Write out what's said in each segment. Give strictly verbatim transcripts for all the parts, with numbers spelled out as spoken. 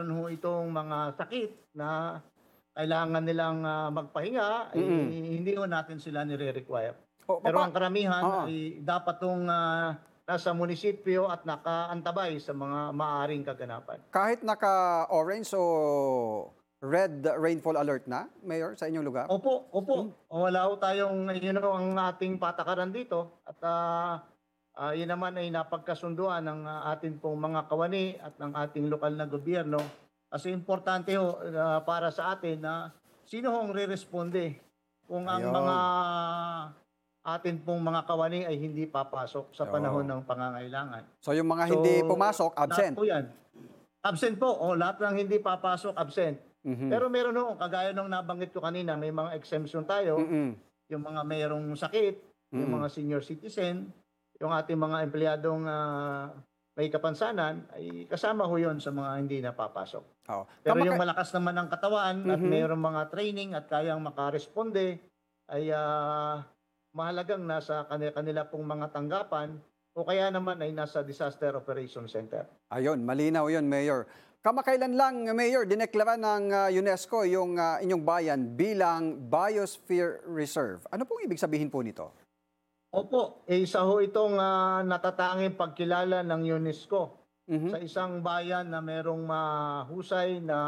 man ho itong mga sakit na kailangan nilang ah, magpahinga, eh, Mm. hindi ho natin sila nire-require. O Pero papa ang karamihan oo. ay dapat tong ah, nasa munisipyo at nakaantabay sa mga maaaring kaganapan. Kahit naka-orange o red rainfall alert na, Mayor, sa inyong lugar? Opo, Hmm. opo. Wala ho tayong yun ho ang ating patakaran dito at ah, ah, yun naman ay napagkasunduan ng ah, atin pong mga kawani at ng ating lokal na gobyerno. Kasi importante ho ah, para sa atin na sino hong re-responde kung ang mga Ayun. atin pong mga kawani ay hindi papasok sa panahon Oo. ng pangangailangan. So yung mga So, hindi pumasok, lahat absent? po yan. Absent po, o lahat ng hindi papasok, absent. Mhm. Pero meron ho, kagaya nung nabanggit ko kanina, may mga exemption tayo, Mm. yung mga mayroong sakit, yung Mm. mga senior citizen, yung ating mga empleyadong ah, may kapansanan, ay kasama ho yun sa mga hindi napapasok. Oo. Pero yung Kamaka malakas naman ang katawan at Mhm. mayroong mga training at kayang makaresponde, ay ah, mahalagang nasa kanila, kanila pong mga tanggapan o kaya naman ay nasa Disaster Operation Center. Ayun, malinaw yun, Mayor. Kamakailan lang, Mayor, dineklara ng ah, UNESCO yung ah, inyong bayan bilang Biosphere Reserve. Ano pong ibig sabihin po nito? Opo, eh, isa ho itong ah, natatanging pagkilala ng UNESCO Mhm. sa isang bayan na merong mahusay na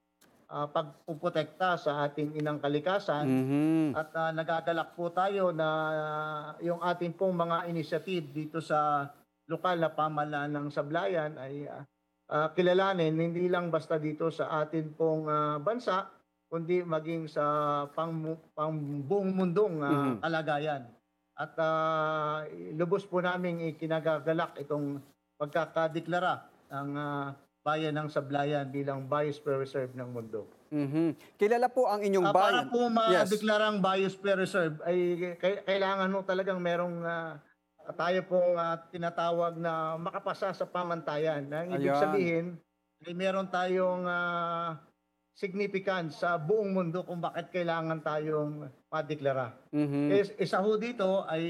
ah, pagpuprotekta sa ating inang kalikasan Mhm. at ah, nagagalak po tayo na yung ating pong mga initiative dito sa lokal na pamahalaan ng Sablayan ay ah, ah, kilalanin hindi lang basta dito sa atin pong ah, bansa kundi maging sa pang, pang buong mundong ah, Mhm. kalagayan. At ah, lubos po namin ikinagagalak itong pagkakadeklara ng ah, bayan ng Sablayan bilang Biosphere Reserve ng mundo. Mhm. Kilala po ang inyong Ah, para bayan. po Yes. madeklarang Biosphere Reserve ay kai- kailangan mo talagang merong ah, tayo pong ah, tinatawag na makapasa sa pamantayan. Ang ibig Ayan. sabihin ay meron tayong ah, significance sa buong mundo kung bakit kailangan tayong madeklara. Mhm. Is, isa ho dito ay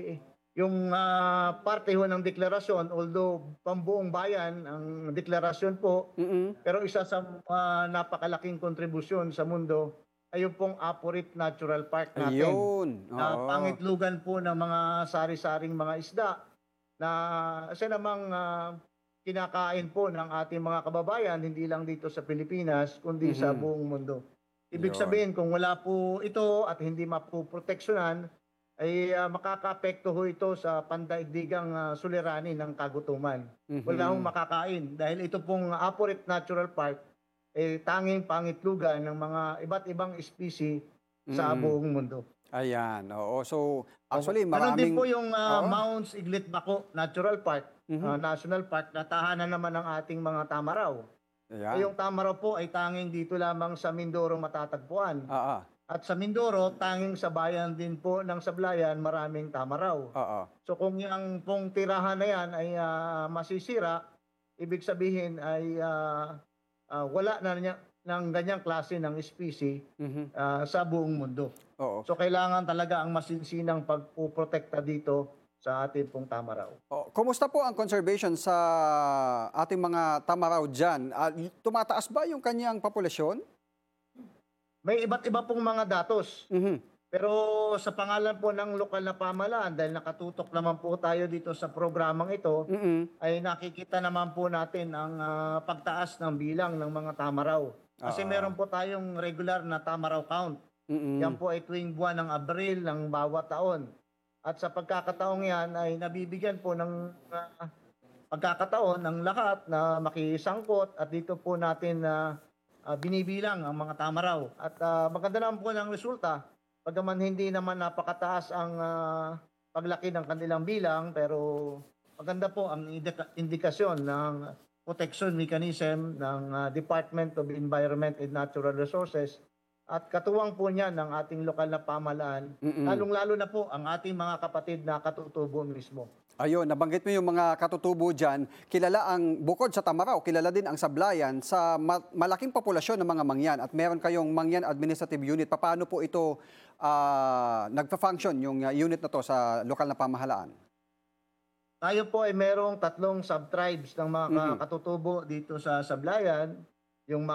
yung ah, parte ho ng deklarasyon, although pambuong bayan ang deklarasyon po, Mm. pero isa sa ah, napakalaking kontribusyon sa mundo ay yung pong Apurit Natural Park natin Ayun, na oo. pangitlugan po ng mga sari-saring mga isda na isa namang ah, kinakain po ng ating mga kababayan hindi lang dito sa Pilipinas kundi sa Mhm. buong mundo. Ibig 'Yun. sabihin kung wala po ito at hindi mapoproteksyonan ay ah, makakaapekto ho ito sa pandaigdigang ah, suliranin ng kagutuman. Wala hong Mhm. makakain dahil ito pong Apurit Natural Park eh tanging pangitlugan ng mga iba't ibang species sa Mm. buong mundo. Ayan, oo. So, Opo. actually Ganon din po maraming yung ah, oo. Mounts Iglit Bako Natural Park, Mhm. ah, National Park na tahanan naman ng ating mga tamaraw. Eh, Ayan. yung tamaraw po ay tanging dito lamang sa Mindoro matatagpuan. Oo, At sa Mindoro, tanging sa bayan din po ng Sablayan, maraming tamaraw. oo. So kung yung pong tirahan na yan ay ah, masisira, ibig sabihin ay ah, ah, wala na niya, ng ganyang klase ng species Mhm. ah, sa buong mundo. Oo. So kailangan talaga ang masinsinang pagpuprotekta dito sa ating pong tamaraw. Oh, kumusta po ang conservation sa ating mga tamaraw diyan? Ah, y tumataas ba yung kanyang populasyon? May iba't iba pong mga datos. Mhm. Pero sa pangalan po ng lokal na pamahalaan, dahil nakatutok naman po tayo dito sa programang ito, Mm. ay nakikita naman po natin ang ah, pagtaas ng bilang ng mga tamaraw. Kasi Oo. meron po tayong regular na tamaraw count. Yan Mm. po ay tuwing buwan ng Abril ng bawat taon. At sa pagkakataong yan ay nabibigyan po ng ah, pagkakataon ng lahat na makisangkot at dito po natin na ah, binibilang ang mga tamaraw. At ah, maganda naman po ng resulta, bagaman hindi naman napakataas ang ah, paglaki ng kanilang bilang, pero maganda po ang indika- indikasyon ng protection mechanism ng ah, Department of Environment and Natural Resources at katuwang po niyan ng ating lokal na pamahalaan, Mm. lalong-lalo na po ang ating mga kapatid na katutubo mismo. Ayun, nabanggit mo yung mga katutubo diyan. Kilala ang bukod sa Tamaraw, kilala din ang Sablayan sa ma malaking populasyon ng mga mangyan at meron kayong Mangyan Administrative Unit. Papaano po ito ah, nagfa-function yung ah, unit na 'to sa lokal na pamahalaan? Tayo po ay merong tatlong sub-tribes ng mga ka- Mhm. katutubo dito sa Sablayan. yung